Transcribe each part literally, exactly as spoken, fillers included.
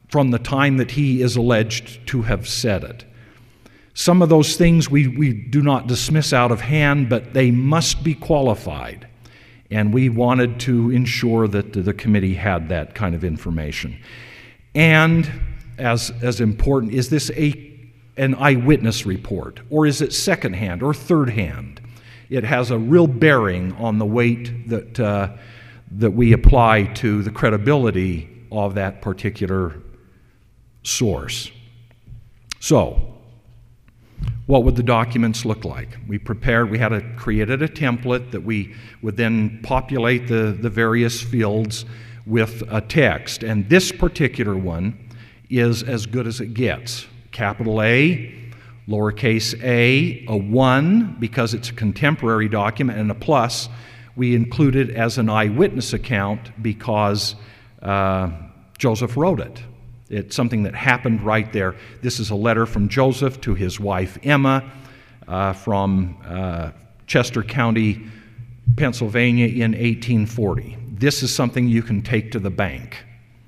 from the time that he is alleged to have said it. Some of those things we, we do not dismiss out of hand, but they must be qualified. And we wanted to ensure that the, the committee had that kind of information. And as, as important, is this a, an eyewitness report, or is it secondhand or third-hand? It has a real bearing on the weight that, uh, that we apply to the credibility of that particular source. So, what would the documents look like? We prepared, we had a, created a template that we would then populate the, the various fields with a text. And this particular one is as good as it gets. Capital A, lowercase a, a one, because it's a contemporary document, and a plus. We include it as an eyewitness account because uh, Joseph wrote it. It's something that happened right there. This is a letter from Joseph to his wife Emma uh, from uh, Chester County, Pennsylvania in eighteen forty. This is something you can take to the bank.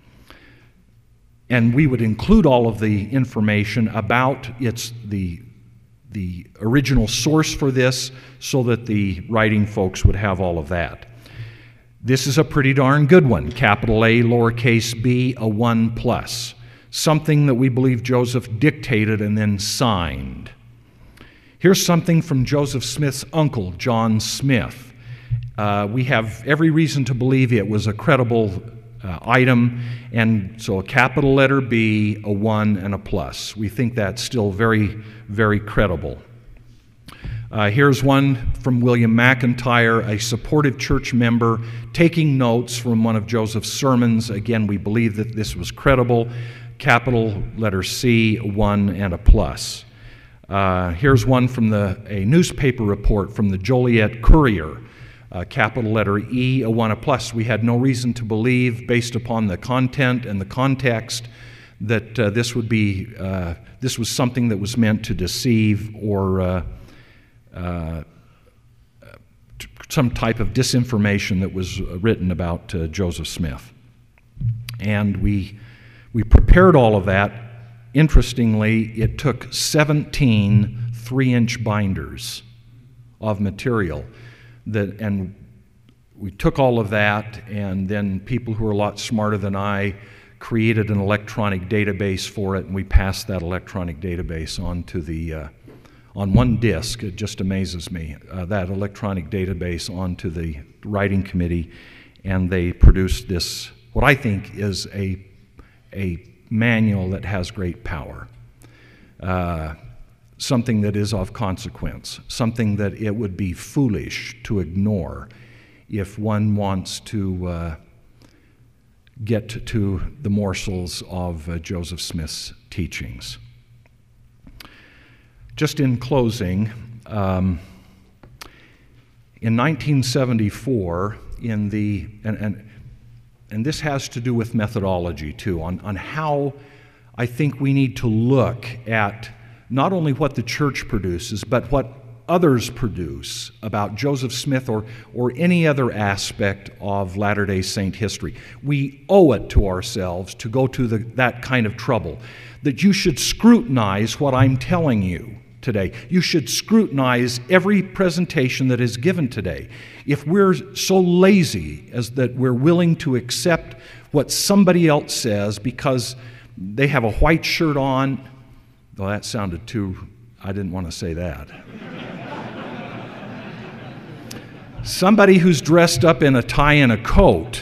And we would include all of the information about its the, the original source for this so that the writing folks would have all of that. This is a pretty darn good one. Capital A, lowercase b, a one plus. Something that we believe Joseph dictated and then signed. Here's something from Joseph Smith's uncle, John Smith. Uh, we have every reason to believe it was a credible uh, item, and so a capital letter B, a one, and a plus. We think that's still very, very credible. Uh, here's one from William McIntyre, a supportive church member, taking notes from one of Joseph's sermons. Again, we believe that this was credible. Capital letter C, a one, and a plus. Uh, here's one from the, a newspaper report from the Joliet Courier. Uh, capital letter E, a one, a plus. We had no reason to believe, based upon the content and the context, that uh, this would be, uh, this was something that was meant to deceive or uh, uh, some type of disinformation that was written about uh, Joseph Smith. And we, we prepared all of that. Interestingly, it took seventeen three-inch binders of material. That, and we took all of that, and then people who are a lot smarter than I created an electronic database for it, and we passed that electronic database on to the, uh, on one disk. It just amazes me, uh, that electronic database onto the writing committee, and they produced this, what I think is a, a manual that has great power. Uh, something that is of consequence, something that it would be foolish to ignore if one wants to uh, get to, to the morsels of uh, Joseph Smith's teachings. Just in closing, um, in nineteen seventy-four, in the, and, and, and this has to do with methodology too, on, on how I think we need to look at not only what the church produces, but what others produce about Joseph Smith or, or any other aspect of Latter-day Saint history. We owe it to ourselves to go to the, that kind of trouble, that you should scrutinize what I'm telling you today. You should scrutinize every presentation that is given today. If we're so lazy as that we're willing to accept what somebody else says because they have a white shirt on, well, that sounded too, I didn't want to say that. Somebody who's dressed up in a tie and a coat.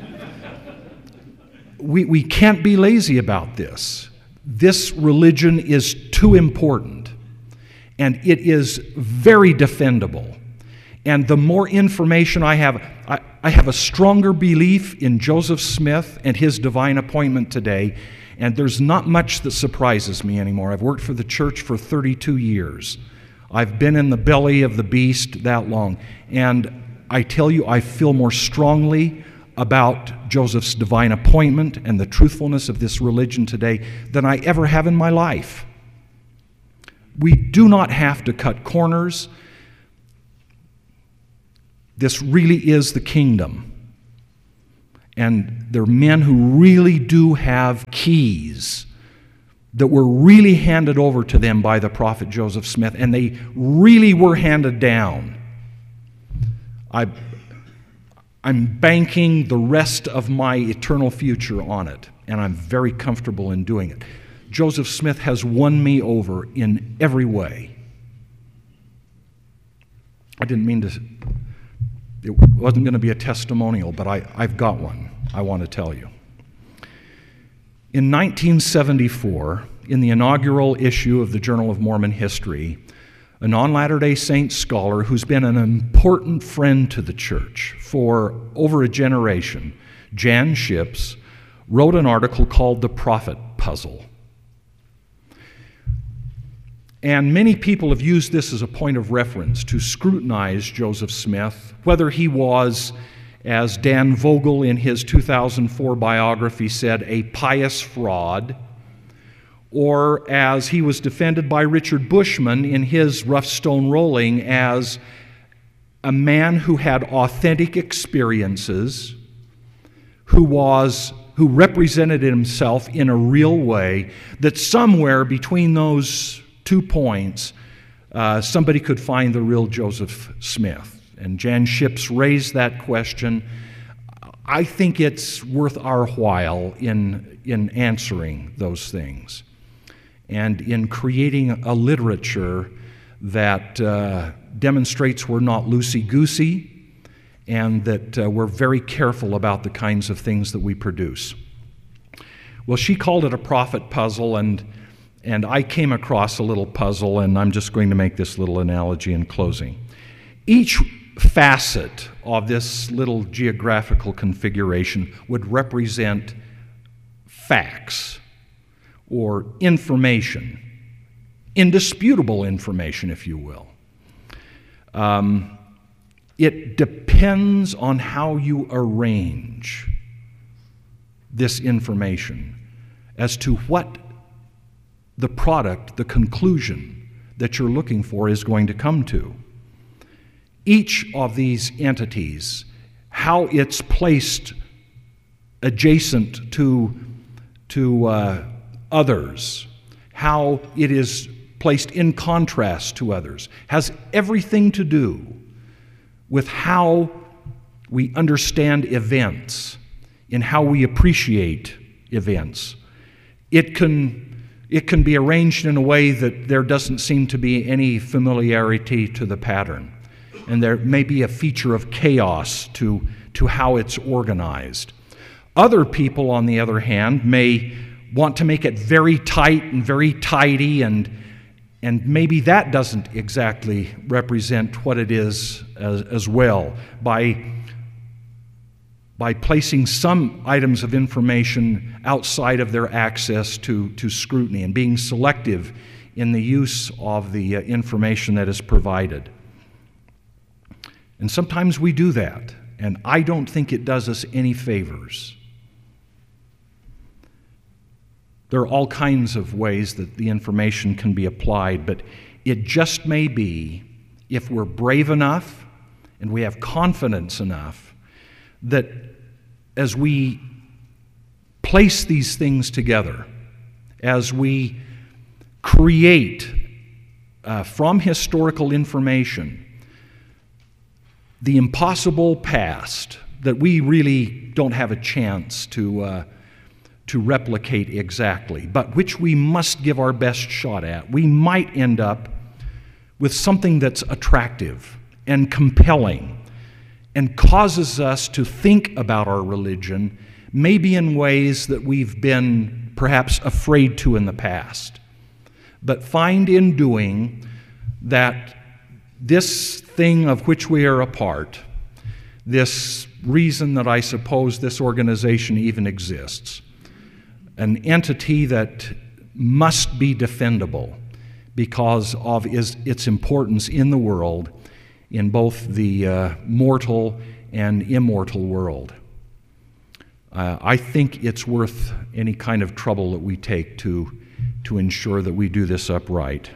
We, we can't be lazy about this. This religion is too important, and it is very defendable. And the more information I have, I, I have a stronger belief in Joseph Smith and his divine appointment today. And there's not much that surprises me anymore. I've worked for the church for thirty-two years. I've been in the belly of the beast that long. And I tell you, I feel more strongly about Joseph's divine appointment and the truthfulness of this religion today than I ever have in my life. We do not have to cut corners. This really is the kingdom. And they're men who really do have keys that were really handed over to them by the prophet Joseph Smith, and they really were handed down. I, I'm banking the rest of my eternal future on it, and I'm very comfortable in doing it. Joseph Smith has won me over in every way. I didn't mean to, it wasn't going to be a testimonial, but I, I've got one I want to tell you. In nineteen seventy-four, in the inaugural issue of the Journal of Mormon History, a non-Latter-day Saint scholar who's been an important friend to the church for over a generation, Jan Ships, wrote an article called The Prophet Puzzle. And many people have used this as a point of reference to scrutinize Joseph Smith, whether he was, as Dan Vogel in his two thousand four biography said, a pious fraud, or as he was defended by Richard Bushman in his Rough Stone Rolling as a man who had authentic experiences, who was who represented himself in a real way, that somewhere between those two points, uh, somebody could find the real Joseph Smith. And Jan Ships raised that question. I think it's worth our while in, in answering those things and in creating a literature that uh, demonstrates we're not loosey-goosey and that uh, we're very careful about the kinds of things that we produce. Well, she called it a prophet puzzle, and And I came across a little puzzle, and I'm just going to make this little analogy in closing. Each facet of this little geographical configuration would represent facts or information, indisputable information, if you will. Um, it depends on how you arrange this information as to what the product, the conclusion that you're looking for is going to come to. Each of these entities, how it's placed adjacent to, to uh, others, how it is placed in contrast to others, has everything to do with how we understand events and how we appreciate events. It can It can be arranged in a way that there doesn't seem to be any familiarity to the pattern. And there may be a feature of chaos to, to how it's organized. Other people, on the other hand, may want to make it very tight and very tidy, and, and maybe that doesn't exactly represent what it is as, as well. By by placing some items of information outside of their access to, to scrutiny and being selective in the use of the uh, information that is provided. And sometimes we do that, and I don't think it does us any favors. There are all kinds of ways that the information can be applied, but it just may be, if we're brave enough and we have confidence enough, that as we place these things together, as we create uh, from historical information the impossible past that we really don't have a chance to, uh, to replicate exactly, but which we must give our best shot at, we might end up with something that's attractive and compelling and causes us to think about our religion, maybe in ways that we've been perhaps afraid to in the past. But find in doing that this thing of which we are a part, this reason that I suppose this organization even exists, an entity that must be defendable because of its importance in the world, in both the uh, mortal and immortal world. Uh, I think it's worth any kind of trouble that we take to, to ensure that we do this upright.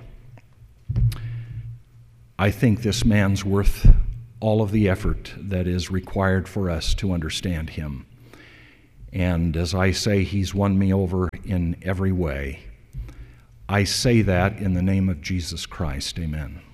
I think this man's worth all of the effort that is required for us to understand him. And as I say, he's won me over in every way. I say that in the name of Jesus Christ. Amen.